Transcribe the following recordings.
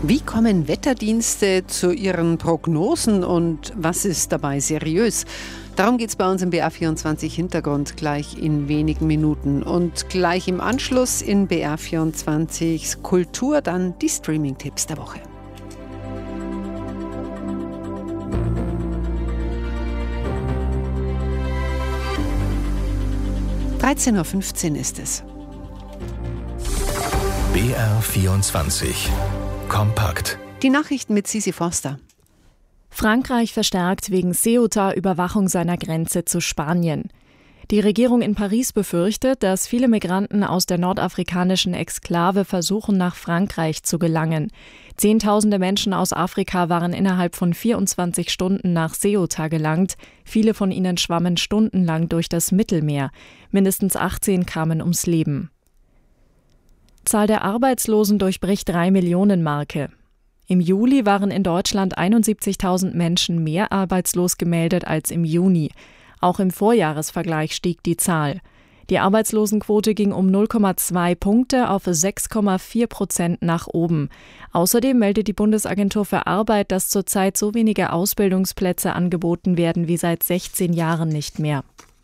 Wie kommen Wetterdienste zu ihren Prognosen und was ist dabei seriös? Darum geht es bei uns im BR24 Hintergrund gleich in wenigen Minuten. Und gleich im Anschluss in BR24 Kultur dann die Streaming-Tipps der Woche. (13:15 Uhr) ist es. BR24 Kompakt. Die Nachrichten mit Sisi Forster. Frankreich verstärkt wegen Ceuta Überwachung seiner Grenze zu Spanien. Die Regierung in Paris befürchtet, dass viele Migranten aus der nordafrikanischen Exklave versuchen, nach Frankreich zu gelangen. Zehntausende Menschen aus Afrika waren innerhalb von 24 Stunden nach Ceuta gelangt. Viele von ihnen schwammen stundenlang durch das Mittelmeer. Mindestens 18 kamen ums Leben. Zahl der Arbeitslosen durchbricht 3-Millionen-Marke. Im Juli waren in Deutschland 71.000 Menschen mehr arbeitslos gemeldet als im Juni. Auch im Vorjahresvergleich stieg die Zahl. Die Arbeitslosenquote ging um 0,2 Punkte auf 6,4% nach oben. Außerdem meldet die Bundesagentur für Arbeit, dass zurzeit so wenige Ausbildungsplätze angeboten werden wie seit 16 Jahren nicht mehr.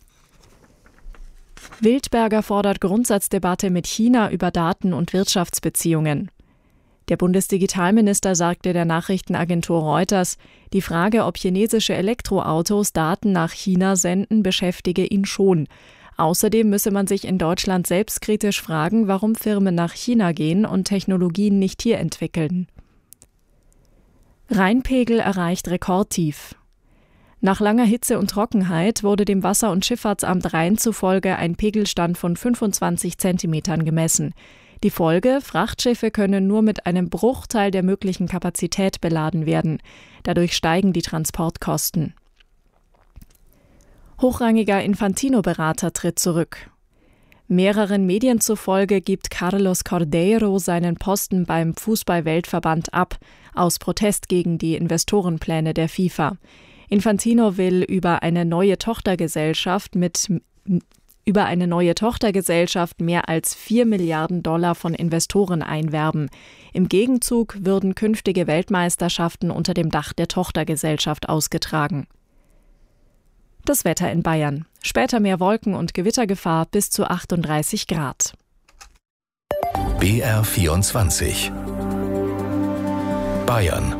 Wildberger fordert Grundsatzdebatte mit China über Daten- und Wirtschaftsbeziehungen. Der Bundesdigitalminister sagte der Nachrichtenagentur Reuters, die Frage, ob chinesische Elektroautos Daten nach China senden, beschäftige ihn schon. Außerdem müsse man sich in Deutschland selbstkritisch fragen, warum Firmen nach China gehen und Technologien nicht hier entwickeln. Rheinpegel erreicht Rekordtief. Nach langer Hitze und Trockenheit wurde dem Wasser- und Schifffahrtsamt Rhein zufolge ein Pegelstand von 25 Zentimetern gemessen. Die Folge: Frachtschiffe können nur mit einem Bruchteil der möglichen Kapazität beladen werden. Dadurch steigen die Transportkosten. Hochrangiger Infantino-Berater tritt zurück. Mehreren Medien zufolge gibt Carlos Cordeiro seinen Posten beim Fußball-Weltverband ab, aus Protest gegen die Investorenpläne der FIFA. Infantino will über eine neue Tochtergesellschaft mehr als $4 Milliarden von Investoren einwerben. Im Gegenzug würden künftige Weltmeisterschaften unter dem Dach der Tochtergesellschaft ausgetragen. Das Wetter in Bayern. Später mehr Wolken und Gewittergefahr bis zu 38 Grad. BR24 Bayern.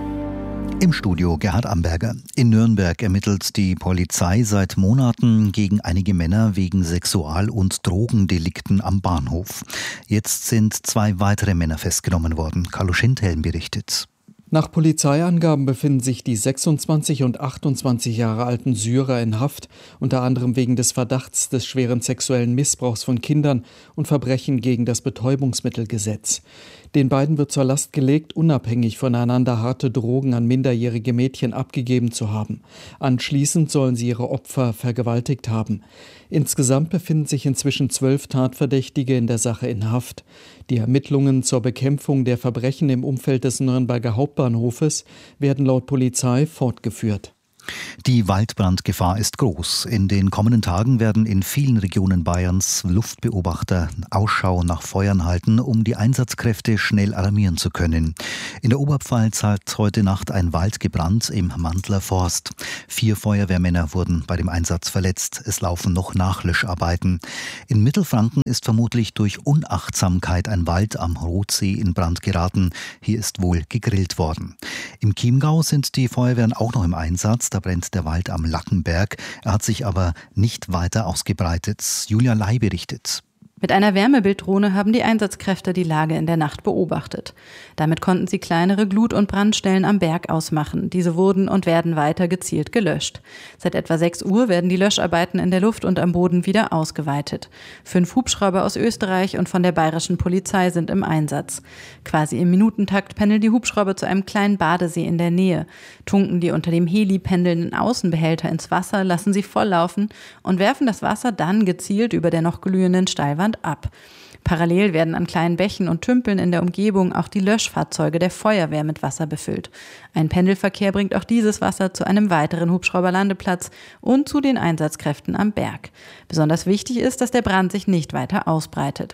Im Studio Gerhard Amberger. In Nürnberg ermittelt die Polizei seit Monaten gegen einige Männer wegen Sexual- und Drogendelikten am Bahnhof. Jetzt sind 2 weitere Männer festgenommen worden. Carlo Schindhelm berichtet. Nach Polizeiangaben befinden sich die 26 und 28 Jahre alten Syrer in Haft, unter anderem wegen des Verdachts des schweren sexuellen Missbrauchs von Kindern und Verbrechen gegen das Betäubungsmittelgesetz. Den beiden wird zur Last gelegt, unabhängig voneinander harte Drogen an minderjährige Mädchen abgegeben zu haben. Anschließend sollen sie ihre Opfer vergewaltigt haben. Insgesamt befinden sich inzwischen 12 Tatverdächtige in der Sache in Haft. Die Ermittlungen zur Bekämpfung der Verbrechen im Umfeld des Nürnberger Hauptbahnhofes werden laut Polizei fortgeführt. Die Waldbrandgefahr ist groß. In den kommenden Tagen werden in vielen Regionen Bayerns Luftbeobachter Ausschau nach Feuern halten, um die Einsatzkräfte schnell alarmieren zu können. In der Oberpfalz hat heute Nacht ein Wald gebrannt im Mantler Forst. 4 Feuerwehrmänner wurden bei dem Einsatz verletzt. Es laufen noch Nachlöscharbeiten. In Mittelfranken ist vermutlich durch Unachtsamkeit ein Wald am Rotsee in Brand geraten. Hier ist wohl gegrillt worden. Im Chiemgau sind die Feuerwehren auch noch im Einsatz. Da brennt der Wald am Lackenberg. Er hat sich aber nicht weiter ausgebreitet. Julia Lai berichtet. Mit einer Wärmebilddrohne haben die Einsatzkräfte die Lage in der Nacht beobachtet. Damit konnten sie kleinere Glut- und Brandstellen am Berg ausmachen. Diese wurden und werden weiter gezielt gelöscht. Seit etwa 6 Uhr werden die Löscharbeiten in der Luft und am Boden wieder ausgeweitet. 5 Hubschrauber aus Österreich und von der bayerischen Polizei sind im Einsatz. Quasi im Minutentakt pendeln die Hubschrauber zu einem kleinen Badesee in der Nähe, tunken die unter dem Heli pendelnden Außenbehälter ins Wasser, lassen sie volllaufen und werfen das Wasser dann gezielt über der noch glühenden Steilwand ab. Parallel werden an kleinen Bächen und Tümpeln in der Umgebung auch die Löschfahrzeuge der Feuerwehr mit Wasser befüllt. Ein Pendelverkehr bringt auch dieses Wasser zu einem weiteren Hubschrauberlandeplatz und zu den Einsatzkräften am Berg. Besonders wichtig ist, dass der Brand sich nicht weiter ausbreitet.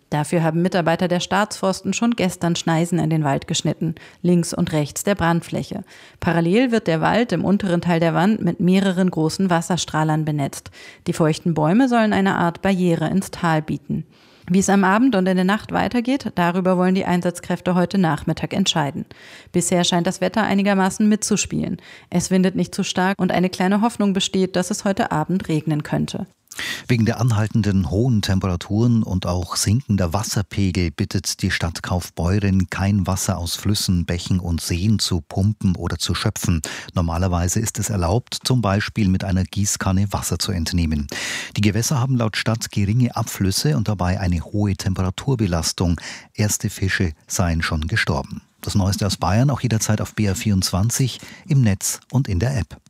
Dafür haben Mitarbeiter der Staatsforsten schon gestern Schneisen in den Wald geschnitten, links und rechts der Brandfläche. Parallel wird der Wald im unteren Teil der Wand mit mehreren großen Wasserstrahlern benetzt. Die feuchten Bäume sollen eine Art Barriere ins Tal bieten. Wie es am Abend und in der Nacht weitergeht, darüber wollen die Einsatzkräfte heute Nachmittag entscheiden. Bisher scheint das Wetter einigermaßen mitzuspielen. Es windet nicht zu stark und eine kleine Hoffnung besteht, dass es heute Abend regnen könnte. Wegen der anhaltenden hohen Temperaturen und auch sinkender Wasserpegel bittet die Stadt Kaufbeuren, kein Wasser aus Flüssen, Bächen und Seen zu pumpen oder zu schöpfen. Normalerweise ist es erlaubt, zum Beispiel mit einer Gießkanne Wasser zu entnehmen. Die Gewässer haben laut Stadt geringe Abflüsse und dabei eine hohe Temperaturbelastung. Erste Fische seien schon gestorben. Das Neueste aus Bayern auch jederzeit auf BR24, im Netz und in der App.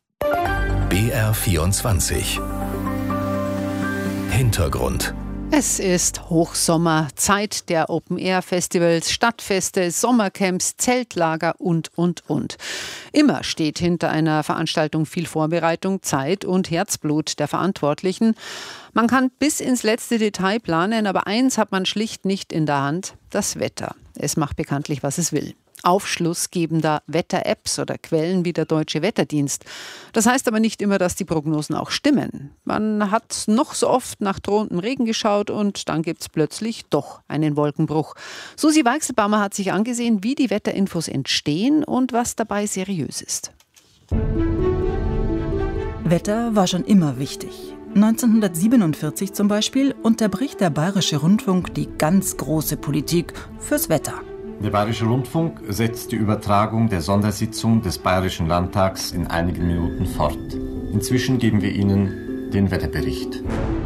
BR24 Hintergrund. Es ist Hochsommer, Zeit der Open-Air-Festivals, Stadtfeste, Sommercamps, Zeltlager und. Immer steht hinter einer Veranstaltung viel Vorbereitung, Zeit und Herzblut der Verantwortlichen. Man kann bis ins letzte Detail planen, aber eins hat man schlicht nicht in der Hand: das Wetter. Es macht bekanntlich, was es will. Aufschlussgebender Wetter-Apps oder Quellen wie der Deutsche Wetterdienst. Das heißt aber nicht immer, dass die Prognosen auch stimmen. Man hat noch so oft nach drohendem Regen geschaut und dann gibt es plötzlich doch einen Wolkenbruch. Susi Weichselbaumer hat sich angesehen, wie die Wetterinfos entstehen und was dabei seriös ist. Wetter war schon immer wichtig. 1947 zum Beispiel unterbricht der Bayerische Rundfunk die ganz große Politik fürs Wetter. Der Bayerische Rundfunk setzt die Übertragung der Sondersitzung des Bayerischen Landtags in einigen Minuten fort. Inzwischen geben wir Ihnen den Wetterbericht.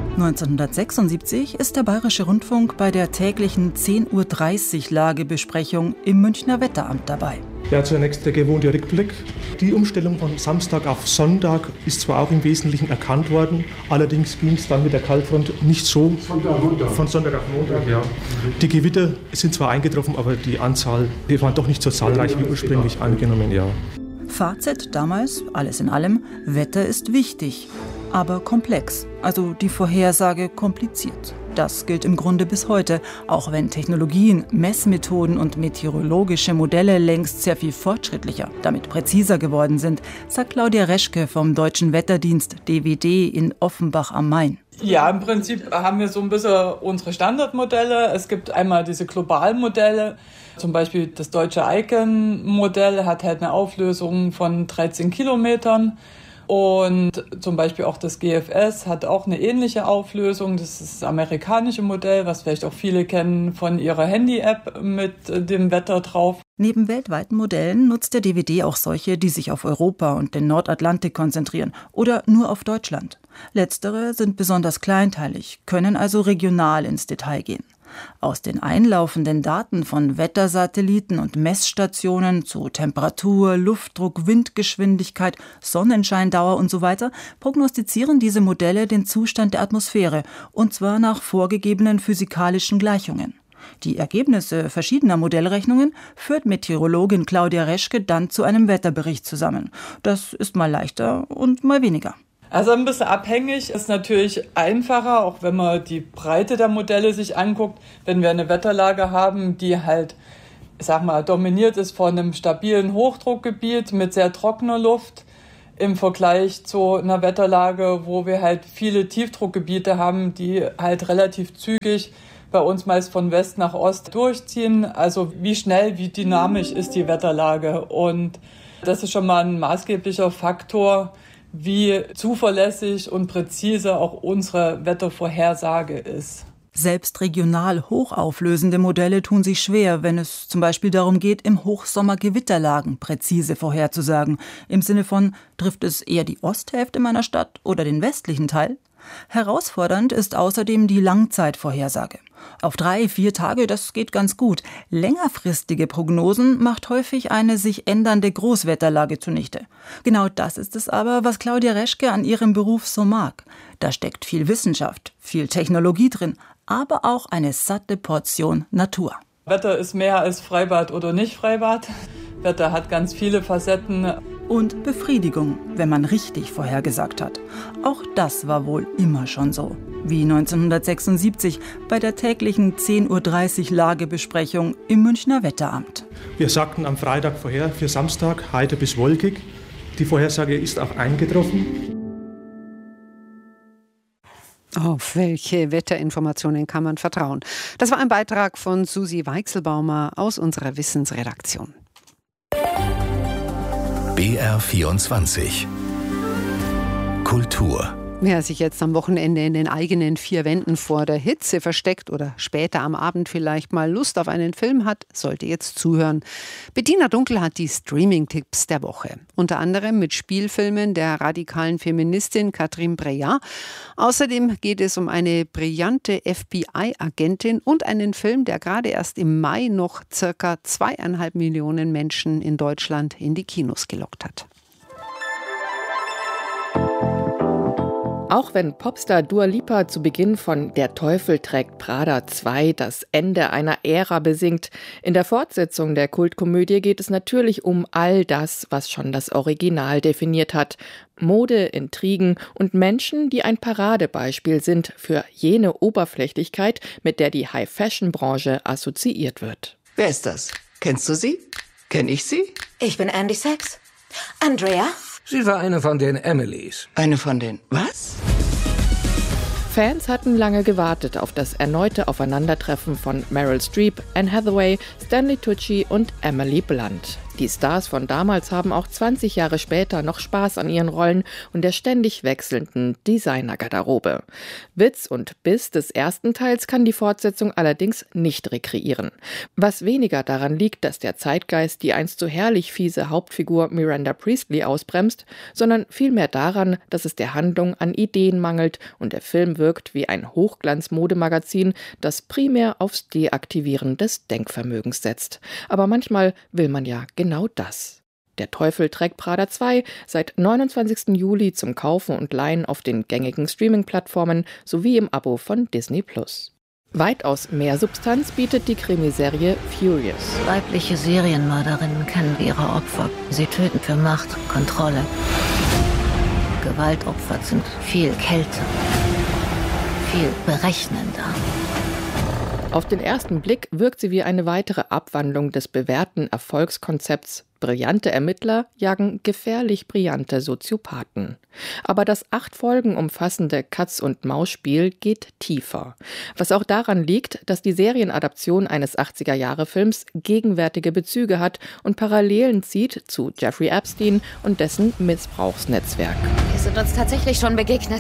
1976 ist der Bayerische Rundfunk bei der täglichen 10:30 Uhr Lagebesprechung im Münchner Wetteramt dabei. Ja, zunächst der gewohnte Rückblick. Die Umstellung von Samstag auf Sonntag ist zwar auch im Wesentlichen erkannt worden, allerdings ging es dann mit der Kaltfront nicht so von Sonntag auf Montag. Ja. Die Gewitter sind zwar eingetroffen, aber die Anzahl, die waren doch nicht so zahlreich wie ursprünglich angenommen. Ja. Fazit damals, alles in allem: Wetter ist wichtig, aber komplex, also die Vorhersage kompliziert. Das gilt im Grunde bis heute, auch wenn Technologien, Messmethoden und meteorologische Modelle längst sehr viel fortschrittlicher, damit präziser geworden sind, sagt Claudia Reschke vom Deutschen Wetterdienst DWD in Offenbach am Main. Ja, im Prinzip haben wir so ein bisschen unsere Standardmodelle. Es gibt einmal diese globalen Modelle. Zum Beispiel das deutsche ICAM-Modell hat halt eine Auflösung von 13 Kilometern. Und zum Beispiel auch das GFS hat auch eine ähnliche Auflösung. Das ist das amerikanische Modell, was vielleicht auch viele kennen von ihrer Handy-App mit dem Wetter drauf. Neben weltweiten Modellen nutzt der DWD auch solche, die sich auf Europa und den Nordatlantik konzentrieren oder nur auf Deutschland. Letztere sind besonders kleinteilig, können also regional ins Detail gehen. Aus den einlaufenden Daten von Wettersatelliten und Messstationen zu Temperatur, Luftdruck, Windgeschwindigkeit, Sonnenscheindauer und so weiter prognostizieren diese Modelle den Zustand der Atmosphäre, und zwar nach vorgegebenen physikalischen Gleichungen. Die Ergebnisse verschiedener Modellrechnungen führt Meteorologin Claudia Reschke dann zu einem Wetterbericht zusammen. Das ist mal leichter und mal weniger. Also ein bisschen abhängig ist natürlich einfacher, auch wenn man die Breite der Modelle sich anguckt, wenn wir eine Wetterlage haben, die halt, ich sag mal, dominiert ist von einem stabilen Hochdruckgebiet mit sehr trockener Luft im Vergleich zu einer Wetterlage, wo wir halt viele Tiefdruckgebiete haben, die halt relativ zügig bei uns meist von West nach Ost durchziehen. Also wie schnell, wie dynamisch ist die Wetterlage, und das ist schon mal ein maßgeblicher Faktor, wie zuverlässig und präzise auch unsere Wettervorhersage ist. Selbst regional hochauflösende Modelle tun sich schwer, wenn es zum Beispiel darum geht, im Hochsommer Gewitterlagen präzise vorherzusagen. Im Sinne von, trifft es eher die Osthälfte meiner Stadt oder den westlichen Teil? Herausfordernd ist außerdem die Langzeitvorhersage. Auf 3-4 Tage, das geht ganz gut. Längerfristige Prognosen macht häufig eine sich ändernde Großwetterlage zunichte. Genau das ist es aber, was Claudia Reschke an ihrem Beruf so mag. Da steckt viel Wissenschaft, viel Technologie drin, aber auch eine satte Portion Natur. Wetter ist mehr als Freibad oder nicht Freibad. Wetter hat ganz viele Facetten. Und Befriedigung, wenn man richtig vorhergesagt hat. Auch das war wohl immer schon so. Wie 1976 bei der täglichen 10:30 Uhr Lagebesprechung im Münchner Wetteramt. Wir sagten am Freitag vorher für Samstag heiter bis wolkig. Die Vorhersage ist auch eingetroffen. Auf welche Wetterinformationen kann man vertrauen? Das war ein Beitrag von Susi Weichselbaumer aus unserer Wissensredaktion. BR24 Kultur. Wer sich jetzt am Wochenende in den eigenen vier Wänden vor der Hitze versteckt oder später am Abend vielleicht mal Lust auf einen Film hat, sollte jetzt zuhören. Bettina Dunkel hat die Streaming-Tipps der Woche. Unter anderem mit Spielfilmen der radikalen Feministin Catherine Breillat. Außerdem geht es um eine brillante FBI-Agentin und einen Film, der gerade erst im Mai noch ca. 2,5 Millionen Menschen in Deutschland in die Kinos gelockt hat. Auch wenn Popstar Dua Lipa zu Beginn von Der Teufel trägt Prada 2 das Ende einer Ära besingt, in der Fortsetzung der Kultkomödie geht es natürlich um all das, was schon das Original definiert hat. Mode, Intrigen und Menschen, die ein Paradebeispiel sind für jene Oberflächlichkeit, mit der die High-Fashion-Branche assoziiert wird. Wer ist das? Kennst du sie? Kenn ich sie? Ich bin Andy Sachs. Andrea? Sie war eine von den Emilys. Eine von den was? Fans hatten lange gewartet auf das erneute Aufeinandertreffen von Meryl Streep, Anne Hathaway, Stanley Tucci und Emily Blunt. Die Stars von damals haben auch 20 Jahre später noch Spaß an ihren Rollen und der ständig wechselnden Designergarderobe. Witz und Biss des ersten Teils kann die Fortsetzung allerdings nicht rekreieren. Was weniger daran liegt, dass der Zeitgeist die einst so herrlich fiese Hauptfigur Miranda Priestley ausbremst, sondern vielmehr daran, dass es der Handlung an Ideen mangelt und der Film wirkt wie ein Hochglanz-Modemagazin, das primär aufs Deaktivieren des Denkvermögens setzt. Aber manchmal will man ja genau das. Der Teufel trägt Prada 2 seit 29. Juli zum Kaufen und Leihen auf den gängigen Streaming-Plattformen sowie im Abo von Disney+. Weitaus mehr Substanz bietet die Krimiserie Furious. Weibliche Serienmörderinnen kennen ihre Opfer. Sie töten für Macht, Kontrolle. Gewaltopfer sind viel kälter, viel berechnender. Auf den ersten Blick wirkt sie wie eine weitere Abwandlung des bewährten Erfolgskonzepts. Brillante Ermittler jagen gefährlich brillante Soziopathen. Aber das 8 Folgen umfassende Katz-und-Maus-Spiel geht tiefer. Was auch daran liegt, dass die Serienadaption eines 80er-Jahre-Films gegenwärtige Bezüge hat und Parallelen zieht zu Jeffrey Epstein und dessen Missbrauchsnetzwerk. Wir sind uns tatsächlich schon begegnet.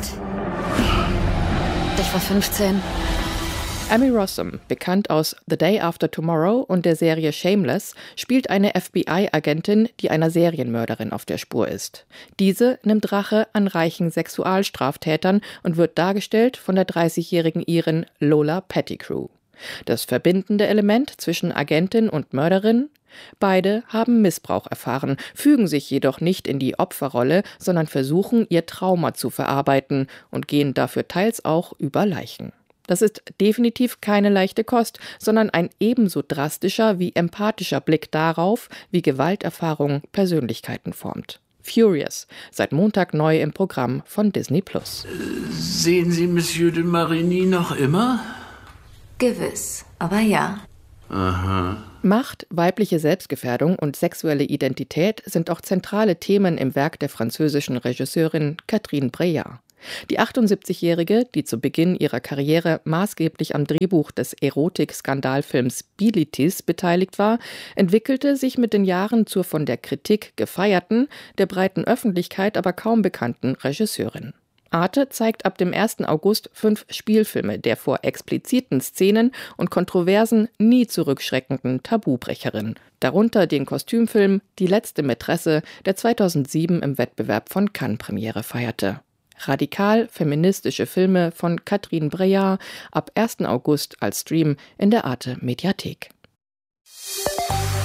Ich war 15. Emmy Rossum, bekannt aus The Day After Tomorrow und der Serie Shameless, spielt eine FBI-Agentin, die einer Serienmörderin auf der Spur ist. Diese nimmt Rache an reichen Sexualstraftätern und wird dargestellt von der 30-jährigen Irin Lola Pettigrew. Das verbindende Element zwischen Agentin und Mörderin? Beide haben Missbrauch erfahren, fügen sich jedoch nicht in die Opferrolle, sondern versuchen, ihr Trauma zu verarbeiten und gehen dafür teils auch über Leichen. Das ist definitiv keine leichte Kost, sondern ein ebenso drastischer wie empathischer Blick darauf, wie Gewalterfahrung Persönlichkeiten formt. Furious, seit Montag neu im Programm von Disney+. Sehen Sie Monsieur de Marigny noch immer? Gewiss, aber ja. Aha. Macht, weibliche Selbstgefährdung und sexuelle Identität sind auch zentrale Themen im Werk der französischen Regisseurin Catherine Breillat. Die 78-Jährige, die zu Beginn ihrer Karriere maßgeblich am Drehbuch des Erotik-Skandalfilms Bilitis beteiligt war, entwickelte sich mit den Jahren zur von der Kritik gefeierten, der breiten Öffentlichkeit aber kaum bekannten Regisseurin. Arte zeigt ab dem 1. August 5 Spielfilme der vor expliziten Szenen und Kontroversen nie zurückschreckenden Tabubrecherin. Darunter den Kostümfilm Die letzte Mätresse, der 2007 im Wettbewerb von Cannes Premiere feierte. Radikal feministische Filme von Catherine Breillat ab 1. August als Stream in der Arte Mediathek.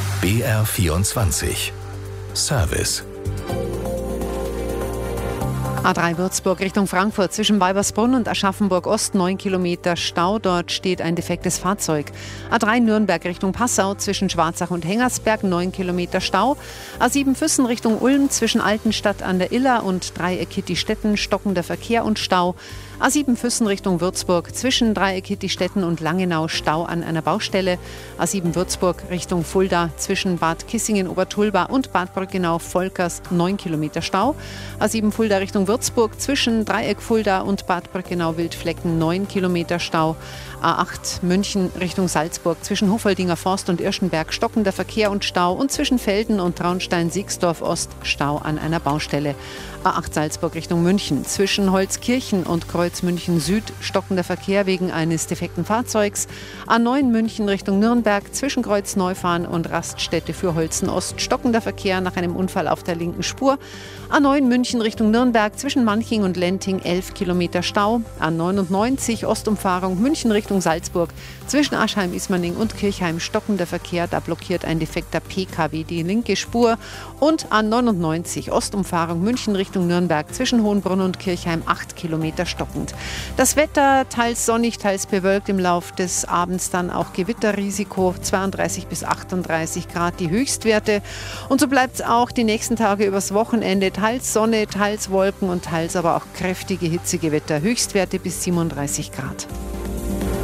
BR24 Service A3 Würzburg Richtung Frankfurt zwischen Weibersbrunn und Aschaffenburg Ost 9 Kilometer Stau. Dort steht ein defektes Fahrzeug. A3 Nürnberg Richtung Passau zwischen Schwarzach und Hengersberg 9 Kilometer Stau. A7 Füssen Richtung Ulm zwischen Altenstadt an der Iller und Dreieck Kittistetten stockender Verkehr und Stau. A7 Füssen Richtung Würzburg zwischen Dreieck Kittistetten und Langenau Stau an einer Baustelle. A7 Würzburg Richtung Fulda zwischen Bad Kissingen-Obertulba und Bad Brückenau-Volkers 9 Kilometer Stau. A7 Fulda Richtung Würzburg zwischen Dreieck Fulda und Bad Brückenau-Wildflecken 9 Kilometer Stau. A8 München Richtung Salzburg zwischen Hofoldinger Forst und Irschenberg stockender Verkehr und Stau und zwischen Velden und Traunstein-Siegsdorf Ost Stau an einer Baustelle. A8 Salzburg Richtung München zwischen Holzkirchen und Kreuz München Süd stockender Verkehr wegen eines defekten Fahrzeugs. A9 München Richtung Nürnberg zwischen Kreuz Neufahren und Raststätte für Holzen Ost stockender Verkehr nach einem Unfall auf der linken Spur. A9 München Richtung Nürnberg zwischen Manching und Lenting 11 Kilometer Stau. A99 Ostumfahrung München Richtung Salzburg zwischen Aschheim-Ismaning und Kirchheim stockender Verkehr. Da blockiert ein defekter PKW die linke Spur. Und A99 Ostumfahrung München Richtung Nürnberg zwischen Hohenbrunn und Kirchheim 8 Kilometer stockend. Das Wetter teils sonnig, teils bewölkt, im Lauf des Abends dann auch Gewitterrisiko, 32 bis 38 Grad die Höchstwerte. Und so bleibt es auch die nächsten Tage übers Wochenende, teils Sonne, teils Wolken und teils aber auch kräftige Hitzegewitter, Höchstwerte bis 37 Grad.